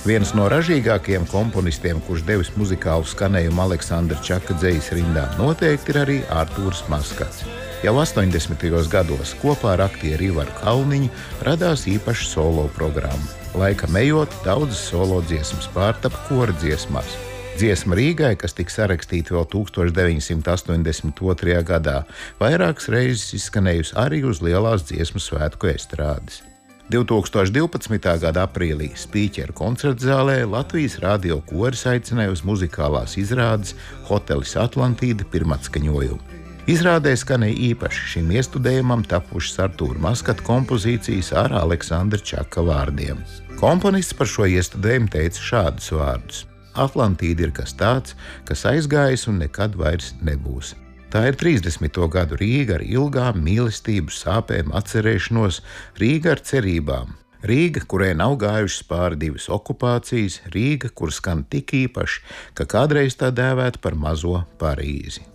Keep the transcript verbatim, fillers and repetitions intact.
Viens no ražīgākajiem komponistiem, kurš devis muzikālu skanējumu Aleksandra Čaka dzejas rindām, noteikti ir arī Artūrs Maskats. Jau astoņdesmitajos gados kopā ar aktieru Ivaru Kalniņu radās īpaša solo programma. Laikam ejot, daudzas solo dziesmas pārtapa kora dziesmās. Dziesma Rīgai, kas tika sarakstīta vēl tūkstoš deviņsimt astoņdesmit otrajā gadā, vairākas reizes izskanējusi arī uz lielās dziesmu svētku estrādes. divtūkstoš divpadsmitā gada aprīlī Spīķera koncertzālē Latvijas radio koris aicināja uz muzikālās izrādes Hotelis Atlantīda pirmatskaņojumu. Izrādē skanēja īpaši šim iestudējumam tapušas Artūra Maskata kompozīcijas ar Aleksandra Čaka vārdiem. Komponists par šo iestudējumu teica šādus vārdus: Atlantīda ir kas tāds, kas aizgājis un nekad vairs nebūs. Tā ir trīsdesmito gadu Rīga ar ilgām mīlestību, sāpēm, atcerēšanos, Rīga ar cerībām. Rīga, kurai nav gājušas pāri divas okupācijas, Rīga, kur skan tik īpaši, ka kādreiz tā dēvētu par mazo Parīzi.